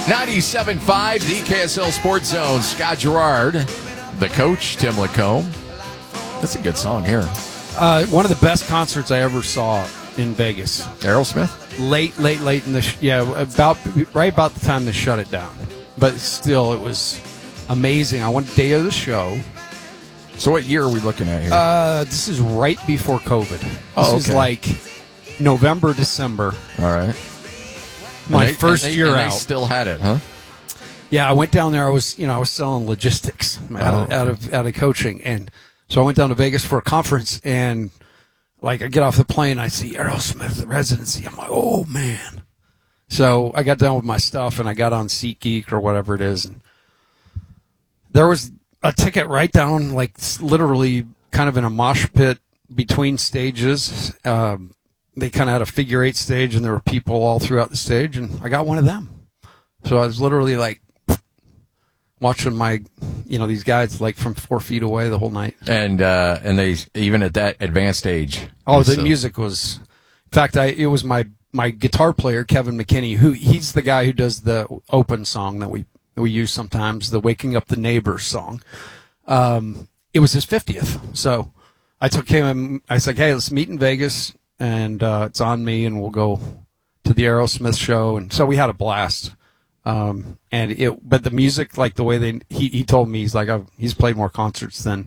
97.5, the KSL Sports Zone. Scott Gerard, the coach, Tim Lacombe. That's a good song here. One of the best concerts I ever saw in Vegas. Aerosmith? Late in the right about the time they shut it down. But still, it was amazing. I went day of the show. So what year are we looking at here? This is right before COVID. This okay. is like November, December. All right. My first year and out. They still had it, huh? Yeah, I went down there. I was selling logistics out of coaching, and so I went down to Vegas for a conference. And like, I get off the plane, I see Aerosmith, the residency. I'm like, oh man! So I got done with my stuff, and I got on SeatGeek or whatever it is, and there was a ticket right down, like literally, kind of in a mosh pit between stages. They kind of had a figure eight stage, and there were people all throughout the stage, and I got one of them. So I was literally like watching these guys like from 4 feet away the whole night. And they, even at that advanced age. Oh, the music was, in fact, it was my guitar player, Kevin McKinney, he's the guy who does the open song that we use sometimes, the Waking Up the Neighbors song. It was his 50th. So I took him, I said, hey, let's meet in Vegas. And it's on me, and we'll go to the Aerosmith show. And so we had a blast. But the music, like the way he told me, he's played more concerts than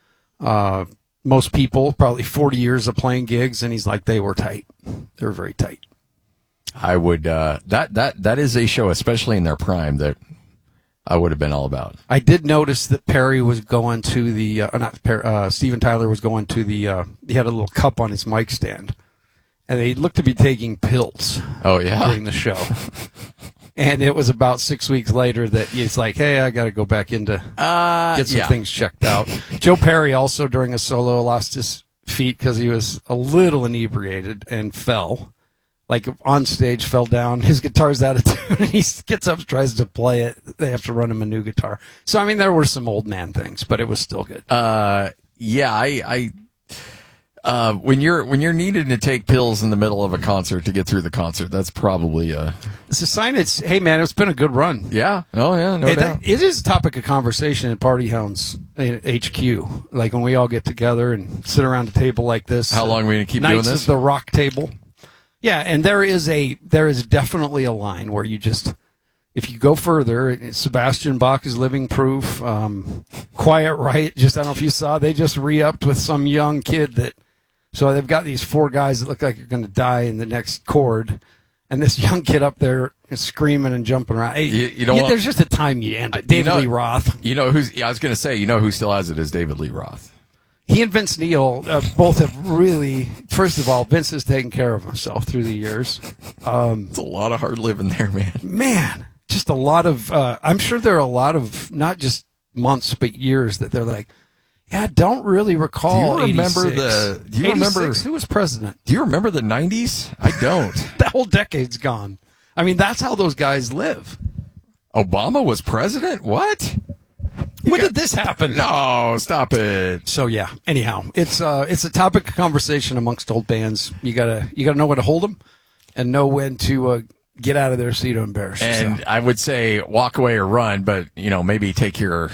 most people, probably 40 years of playing gigs, and he's like, they were tight. They were very tight. I would that is a show, especially in their prime, that I would have been all about. I did notice that Perry was going to the Steven Tyler was going to the he had a little cup on his mic stand, and they looked to be taking pills. Oh yeah, during the show. And it was about 6 weeks later that he's like, hey, I got to go back in to get some things checked out. Joe Perry also during a solo lost his feet because he was a little inebriated and fell. Like on stage, fell down. His guitar's out of tune, and he gets up, tries to play it. They have to run him a new guitar. So, I mean, there were some old man things, but it was still good. When you're needed to take pills in the middle of a concert to get through the concert, that's probably it's a sign. Hey man, it's been a good run. Yeah. Oh yeah. No doubt. It is a topic of conversation at Party Hounds HQ. Like when we all get together and sit around a table like this. How long are we gonna keep doing this? Nights of the rock table. Yeah, and there is definitely a line where you just, if you go further, Sebastian Bach is living proof. Quiet Riot, I don't know if you saw, they just re-upped with some young kid so they've got these 4 guys that look like they're going to die in the next chord, and this young kid up there is screaming and jumping around. Hey, there's just a time you end it. David Lee Roth. I was going to say, who still has it is David Lee Roth. He and Vince Neil both have really, first of all, Vince has taken care of himself through the years. It's a lot of hard living there, man. Man, just a lot of, I'm sure there are a lot of, not just months, but years that they're like, yeah, I don't really recall. Do you remember who was president? Do you remember the 90s? I don't. That whole decade's gone. I mean, that's how those guys live. Obama was president? What? When did this happen? No, stop it. So yeah. Anyhow, it's a topic of conversation amongst old bands. You gotta know when to hold them, and know when to get out of their seat to embarrass yourself. And I would say walk away or run, but maybe take your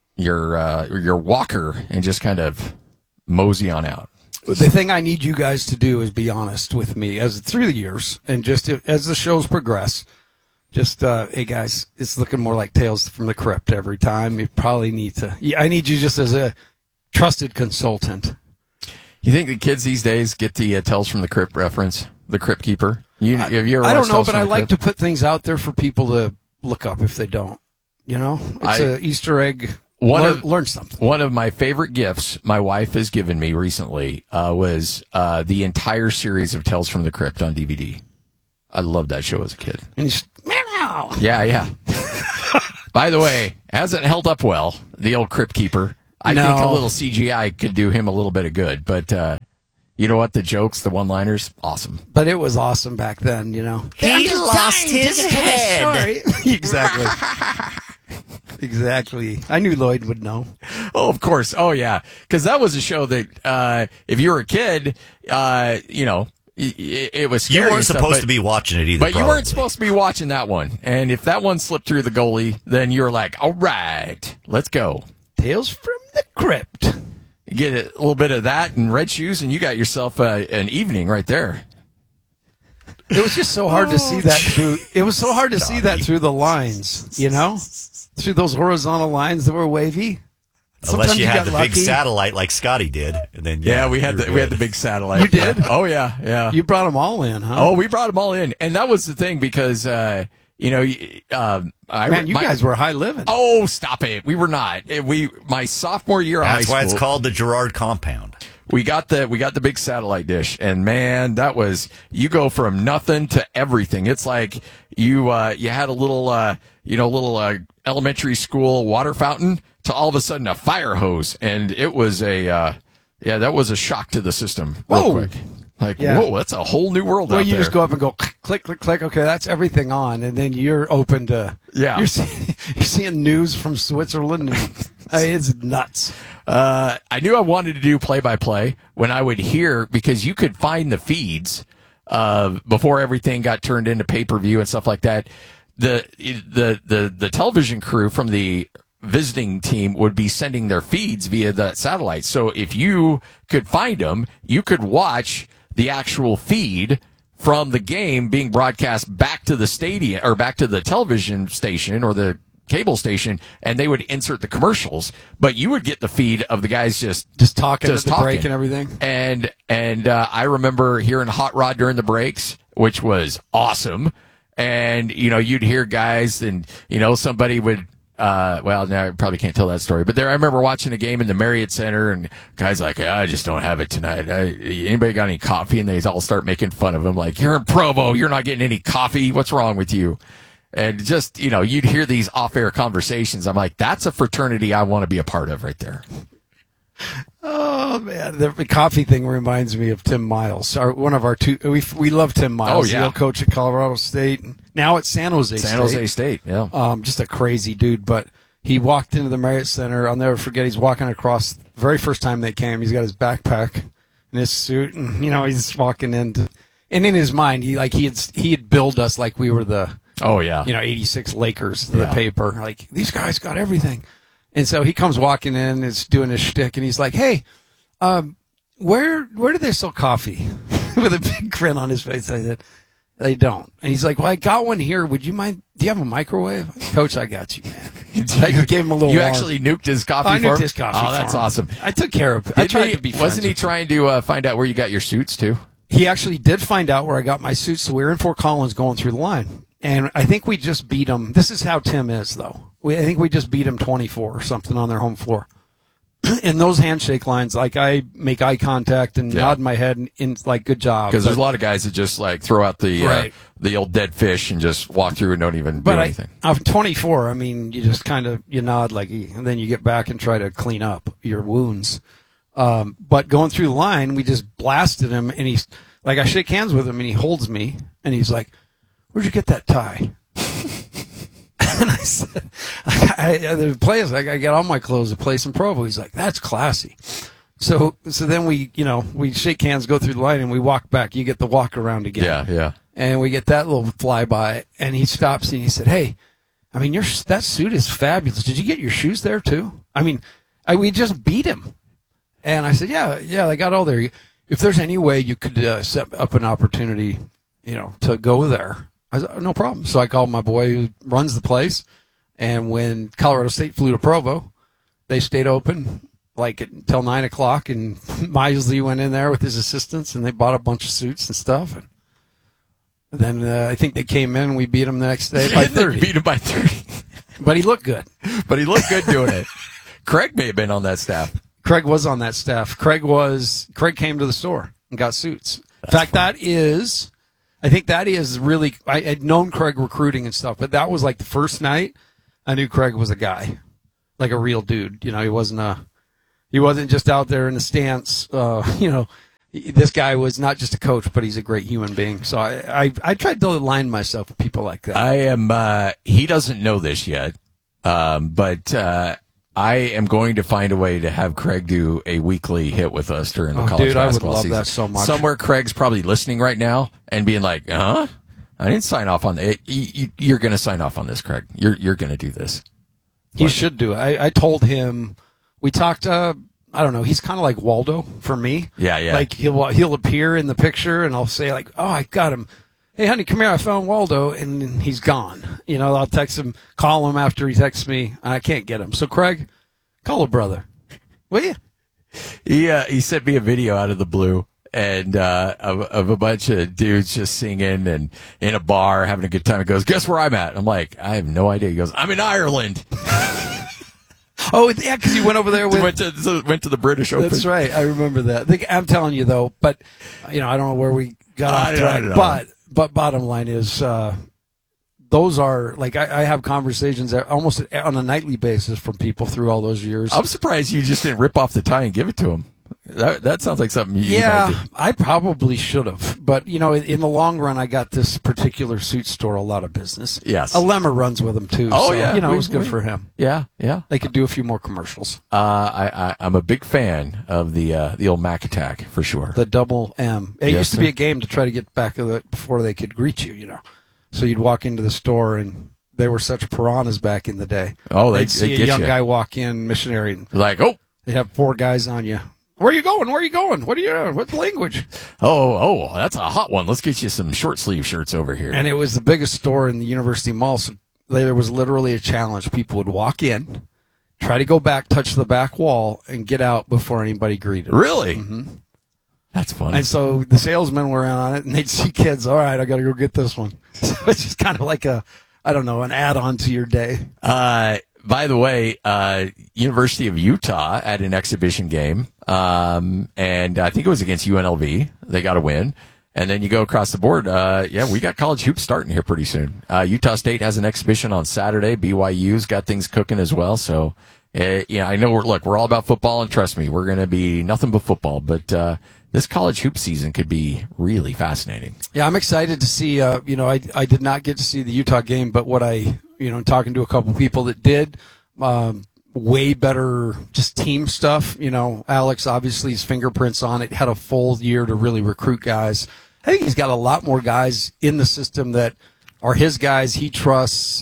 walker and just kind of mosey on out. The thing I need you guys to do is be honest with me as through the years, and just as the shows progress. Just, hey guys, it's looking more like Tales from the Crypt every time. You probably need to. I need you just as a trusted consultant. You think the kids these days get the Tales from the Crypt reference? The Crypt Keeper? Have you ever I don't know, Tales but I like to put things out there for people to look up if they don't. It's an Easter egg. Learn something. One of my favorite gifts my wife has given me recently was the entire series of Tales from the Crypt on DVD. I loved that show as a kid. And he's meow. Yeah. By the way, hasn't held up well, the old Crypt Keeper. I think a little CGI could do him a little bit of good, but you know what? The jokes, the one-liners, awesome. But it was awesome back then, He lost his head. Exactly. Exactly. I knew Lloyd would know. Oh, of course. Oh, yeah. Because that was a show that if you were a kid, it was scary. You weren't supposed to be watching it either. But you weren't supposed to be watching that one. And if that one slipped through the goalie, then you're like, all right, let's go. Tales from the Crypt. You get a little bit of that and red shoes, and you got yourself an evening right there. It was just so hard to see that through. It was so hard to see that through the lines, you know, through those horizontal lines that were wavy. Unless you had the big satellite like Scotty did, and then we had the big satellite. You did? Oh yeah. You brought them all in, huh? Oh, we brought them all in, and that was the thing because you guys were high living. Oh, stop it! We were not. My sophomore year of high school. That's why it's called the Girard Compound. We got the big satellite dish, and man, that was, you go from nothing to everything. It's like you had a little elementary school water fountain to all of a sudden a fire hose, and it was that was a shock to the system real quick. Whoa, that's a whole new world out there. Well, you just go up and go click, click, click. Okay, that's everything on, and then you're open to. Yeah. You're seeing news from Switzerland, and it's nuts. I knew I wanted to do play-by-play when I would hear, because you could find the feeds before everything got turned into pay-per-view and stuff like that. The television crew from the visiting team would be sending their feeds via the satellite. So if you could find them, you could watch the actual feed from the game being broadcast back to the stadium or back to the television station or the cable station, and they would insert the commercials, but you would get the feed of the guys just talking at the break and everything. And I remember hearing Hot Rod during the breaks, which was awesome. And you'd hear guys, and somebody would. Well, now I probably can't tell that story, but I remember watching a game in the Marriott Center, and guys like, I just don't have it tonight. Anybody got any coffee? And they all start making fun of him, like, you're in Provo, you're not getting any coffee. What's wrong with you? And just, you'd hear these off-air conversations. I'm like, that's a fraternity I want to be a part of right there. Oh man, the coffee thing reminds me of Tim Miles. One of our two, we love Tim Miles. Oh yeah, the old coach at Colorado State. Now at San Jose State. Yeah. Just a crazy dude. But he walked into the Marriott Center. I'll never forget. He's walking across the very first time they came. He's got his backpack and his suit, and he's walking in. And in his mind, he had billed us like we were the 86 Lakers, the paper. Like, these guys got everything. And so he comes walking in, is doing his shtick, and he's like, "Hey, where do they sell coffee?" With a big grin on his face. I said, "They don't." And he's like, "Well, I got one here. Would you mind? Do you have a microwave?" "Coach, I got you, man." I gave him a little. You actually nuked his coffee. I nuked his coffee. Oh, that's awesome. I took care of it. I tried to be. Wasn't he trying to find out where you got your suits too? He actually did find out where I got my suits. So we were in Fort Collins going through the line. And I think we just beat them. This is how Tim is, though. I think we just beat them 24 or something on their home floor. In those handshake lines, like, I make eye contact and nod my head and like, good job. Because there's a lot of guys that just like throw out the old dead fish and just walk through and don't even do anything. Of 24, I mean, you just kind of, you nod like, and then you get back and try to clean up your wounds. But going through the line, we just blasted him, and he's like, I shake hands with him, and he holds me, and he's like, "Where'd you get that tie?" And I said, the players, I got all my clothes to place in Provo. He's like, "That's classy." So then we shake hands, go through the line, and we walk back. You get the walk around again. Yeah. And we get that little flyby, and he stops and he said, "Hey, I mean, that suit is fabulous. Did you get your shoes there too?" I mean, we just beat him. And I said, yeah, they got all there. If there's any way you could set up an opportunity, to go there, I said, no problem. So I called my boy who runs the place, and when Colorado State flew to Provo, they stayed open like until 9 o'clock, and Milesley went in there with his assistants, and they bought a bunch of suits and stuff. And then I think they came in, and we beat them the next day by 30. Beat him by 30. But he looked good. Doing it. Craig may have been on that staff. Craig was on that staff. Craig came to the store and got suits. In fact, I think that is really, I had known Craig recruiting and stuff, but that was like the first night I knew Craig was a guy, like a real dude. He wasn't just out there in the stands. This guy was not just a coach, but he's a great human being. So I tried to align myself with people like that. I am, he doesn't know this yet, but I am going to find a way to have Craig do a weekly hit with us during the college basketball season. I would love that so much. Somewhere Craig's probably listening right now and being like, I didn't sign off on it. You're going to sign off on this, Craig. You're going to do this. He should do it. I told him, we talked, I don't know, he's kind of like Waldo for me. Yeah. Like he'll appear in the picture and I'll say like, oh, I got him. Hey, honey, come here. I found Waldo, and he's gone. I'll text him, call him after he texts me, and I can't get him. So, Craig, call a brother, will you? He sent me a video out of the blue and of a bunch of dudes just singing and in a bar having a good time. He goes, guess where I'm at? I'm like, I have no idea. He goes, I'm in Ireland. Oh, yeah, because you went over there with... went to the British Open. That's right. I remember that. I'm telling you, though, but, I don't know where we got off track. But bottom line is, those are, like, I have conversations almost on a nightly basis from people through all those years. I'm surprised you just didn't rip off the tie and give it to him. That sounds like something you might do. I probably should have. But, in the long run, I got this particular suit store a lot of business. Yes. Lemmer runs with them, too. Oh, so, yeah. It was good for him. Yeah. They could do a few more commercials. I'm a big fan of the old Mac Attack, for sure. The double M. It used to be a game to try to get back of it before they could greet you, So you'd walk into the store, and they were such piranhas back in the day. Oh, they'd see get a young you. guy walk in, missionary. And like, oh. They'd have 4 guys on you. Where are you going? What are you doing? What language? Oh, that's a hot one. Let's get you some short sleeve shirts over here. And it was the biggest store in the University Mall, so there was literally a challenge. People would walk in, try to go back, touch the back wall, and get out before anybody greeted. Really? Mm-hmm. That's funny. And so the salesmen were on it, and they'd see kids, all right, I got to go get this one. So it's just kind of like an add-on to your day. By the way, University of Utah had an exhibition game, and I think it was against UNLV. They got a win. And then you go across the board. We got college hoops starting here pretty soon. Utah State has an exhibition on Saturday. BYU's got things cooking as well. So, I know we're all about football, and trust me, we're going to be nothing but football. But this college hoop season could be really fascinating. Yeah, I'm excited to see. I did not get to see the Utah game, but what talking to a couple people that did, way better just team stuff. Alex, obviously, his fingerprints on it, had a full year to really recruit guys. I think he's got a lot more guys in the system that are his guys he trusts,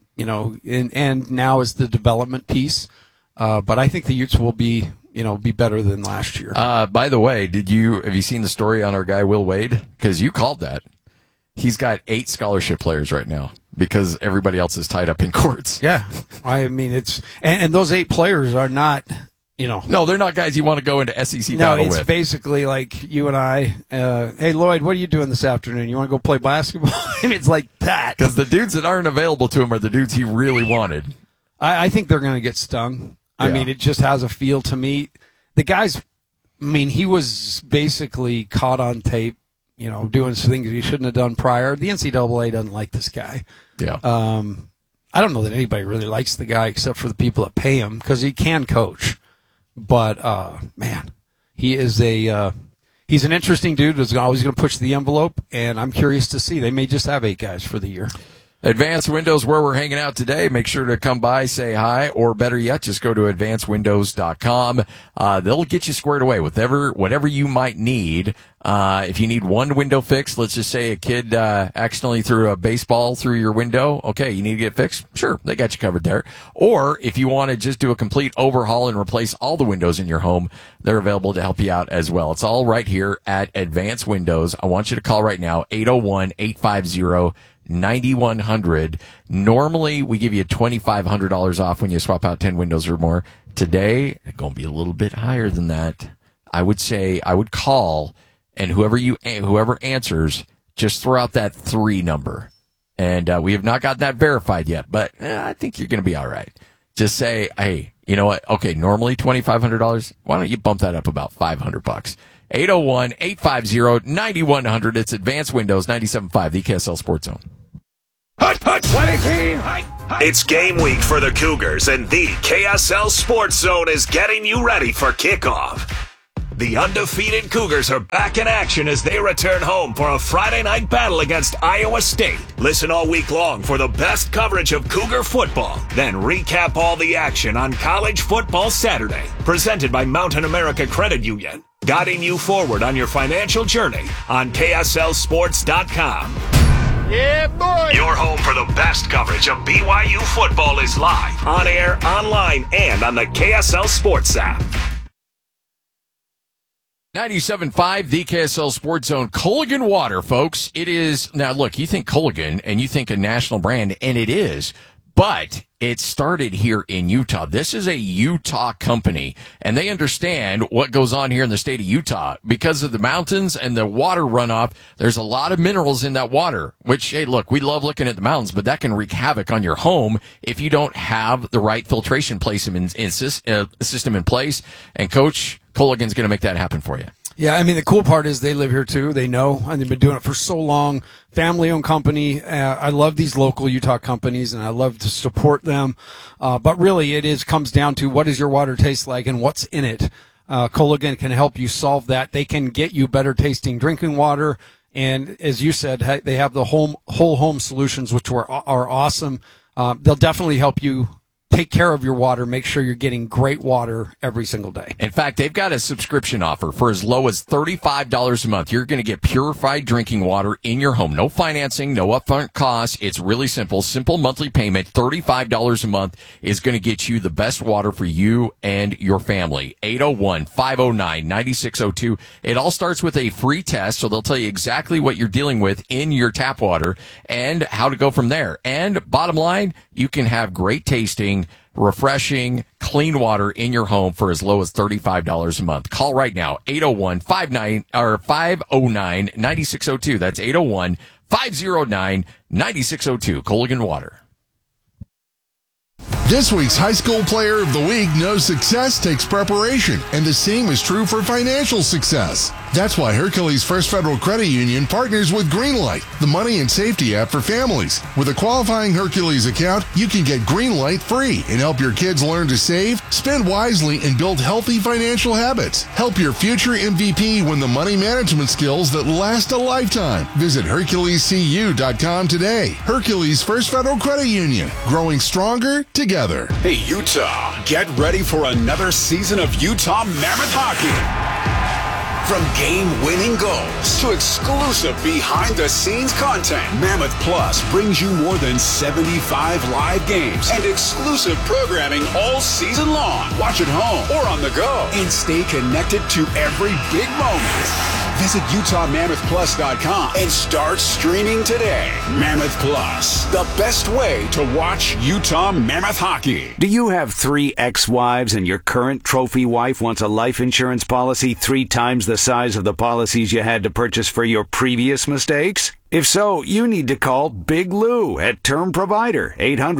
and now is the development piece. But I think the Utes will be better than last year. By the way, have you seen the story on our guy, Will Wade? Because you called that. He's got 8 scholarship players right now because everybody else is tied up in courts. Yeah. I mean, and those 8 players are not, No, they're not guys you want to go into SEC battle with. No, it's basically like you and I, hey, Lloyd, what are you doing this afternoon? You want to go play basketball? And it's like that. Because the dudes that aren't available to him are the dudes he really wanted. I think they're going to get stung. I mean, it just has a feel to me. The guy's, he was basically caught on tape, doing some things he shouldn't have done prior. The NCAA doesn't like this guy. Yeah. I don't know that anybody really likes the guy except for the people that pay him because he can coach. But, man, he is he's an interesting dude who's always going to push the envelope, and I'm curious to see. They may just have 8 guys for the year. Advanced Windows, where we're hanging out today. Make sure to come by, say hi, or better yet, just go to advancedwindows.com. They'll get you squared away with whatever you might need. If you need one window fixed, let's just say a kid accidentally threw a baseball through your window. Okay, you need to get fixed? Sure, they got you covered there. Or if you want to just do a complete overhaul and replace all the windows in your home, they're available to help you out as well. It's all right here at Advanced Windows. I want you to call right now, 801-850-9100. Normally, we give you $2,500 off when you swap out 10 windows or more. Today, it's going to be a little bit higher than that. I would call, and whoever answers, just throw out that 3 number. And we have not got that verified yet, but I think you're going to be all right. Just say, hey, you know what? Okay, normally $2,500. Why don't you bump that up about $500? 801-850-9100. It's Advanced Windows 97.5, the KSL Sports Zone. It's game week for the Cougars, and the KSL Sports Zone is getting you ready for kickoff. The undefeated Cougars are back in action as they return home for a Friday night battle against Iowa State. Listen all week long for the best coverage of Cougar football. Then recap all the action on College Football Saturday. Presented by Mountain America Credit Union. Guiding you forward on your financial journey on KSLSports.com. Yeah, boy. Your home for the best coverage of BYU football is live, on air, online, and on the KSL Sports app. 97.5, the KSL Sports Zone. Culligan Water, folks. It is, now look, you think Culligan and you think a national brand, and it is, but it started here in Utah. This is a Utah company, and they understand what goes on here in the state of Utah. Because of the mountains and the water runoff, there's a lot of minerals in that water, which, hey, look, we love looking at the mountains, but that can wreak havoc on your home if you don't have the right filtration system in place. And Coach Culligan's going to make that happen for you. Yeah, I mean, the cool part is they live here too. They know, and they've been doing it for so long. Family-owned company. I love these local Utah companies, and I love to support them. But really, comes down to what does your water taste like and what's in it. Culligan can help you solve that. They can get you better tasting drinking water. And as you said, they have the whole home solutions, which are awesome. They'll definitely help you take care of your water, make sure you're getting great water every single day. In fact, they've got a subscription offer for as low as $35 a month. You're going to get purified drinking water in your home. No financing, no upfront costs. It's really simple. Simple monthly payment. $35 a month is going to get you the best water for you and your family. 801-509-9602. It all starts with a free test, so they'll tell you exactly what you're dealing with in your tap water and how to go from there. And bottom line, you can have great tasting, refreshing, clean water in your home for as low as $35 a month. Call right now, 801-509-9602. That's 801-509-9602. Culligan Water. This week's High School Player of the Week knows success takes preparation, and the same is true for financial success. That's why Hercules First Federal Credit Union partners with Greenlight, the money and safety app for families. With a qualifying Hercules account, you can get Greenlight free and help your kids learn to save, spend wisely, and build healthy financial habits. Help your future MVP win the money management skills that last a lifetime. Visit HerculesCU.com today. Hercules First Federal Credit Union, growing stronger together. Hey, Utah, get ready for another season of Utah Mammoth Hockey. From game-winning goals to exclusive behind-the-scenes content, Mammoth Plus brings you more than 75 live games and exclusive programming all season long. Watch at home or on the go and stay connected to every big moment. Visit UtahMammothPlus.com and start streaming today. Mammoth Plus, the best way to watch Utah Mammoth hockey. Do you have 3 ex-wives and your current trophy wife wants a life insurance policy 3 times the size of the policies you had to purchase for your previous mistakes? If so, you need to call Big Lou at Term Provider,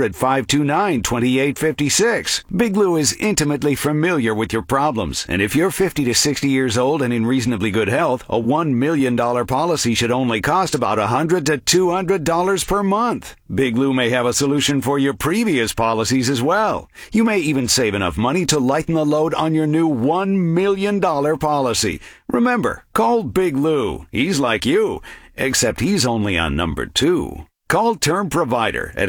800-529-2856. Big Lou is intimately familiar with your problems, and if you're 50 to 60 years old and in reasonably good health, a $1 million policy should only cost about $100 to $200 per month. Big Lou may have a solution for your previous policies as well. You may even save enough money to lighten the load on your new $1 million policy. Remember, call Big Lou. He's like you, except he's only on number 2. Call Term Provider at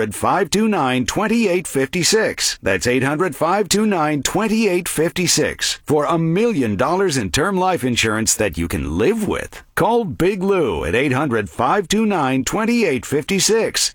800-529-2856. That's 800-529-2856 for $1 million in term life insurance that you can live with. Call Big Lou at 800-529-2856.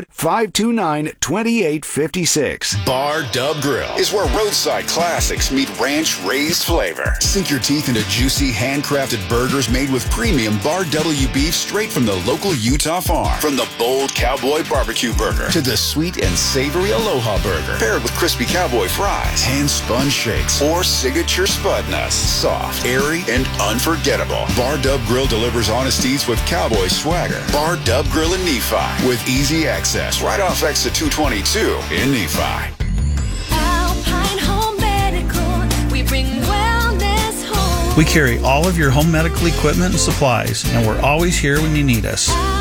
800-529-2856. Bar Dub Grill is where roadside classics meet ranch-raised flavor. Sink your teeth into juicy, handcrafted burgers made with premium Bar W beef straight from the local Utah farm. From the bold cowboy barbecue burger to the sweet and savory Aloha burger, paired with crispy cowboy fries, hand-spun shakes, or signature spud nuts. Soft, airy, and unforgettable. Bar Dub Grill delivers honest eats with cowboy swagger. Bar Dub Grill in Nephi with easy access right off exit 222 in Nephi. Alpine Home Medical, we bring wellness home. We carry all of your home medical equipment and supplies, and we're always here when you need us.